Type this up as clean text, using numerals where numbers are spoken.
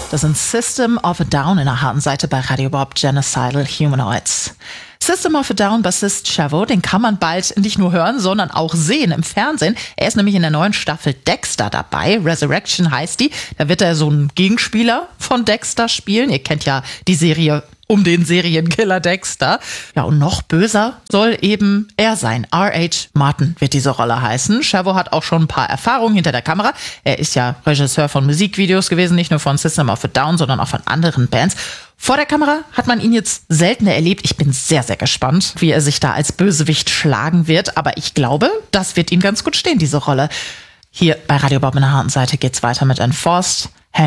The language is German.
Das sind System of a Down in der harten Seite bei Radio Bob, Genocidal Humanoids. System of a Down Bassist Chavo, den kann man bald nicht nur hören, sondern auch sehen im Fernsehen. Er ist nämlich in der neuen Staffel Dexter dabei. Resurrection heißt die. Da wird er so einen Gegenspieler von Dexter spielen. Ihr kennt ja die Serie um den Serienkiller Dexter. Ja, und noch böser soll eben er sein. R.H. Martin wird diese Rolle heißen. Chavo hat auch schon ein paar Erfahrungen hinter der Kamera. Er ist ja Regisseur von Musikvideos gewesen, nicht nur von System of a Down, sondern auch von anderen Bands. Vor der Kamera hat man ihn jetzt seltener erlebt. Ich bin sehr, sehr gespannt, wie er sich da als Bösewicht schlagen wird. Aber ich glaube, das wird ihm ganz gut stehen, diese Rolle. Hier bei Radio Bob in der harten Seite geht's weiter mit Enforced.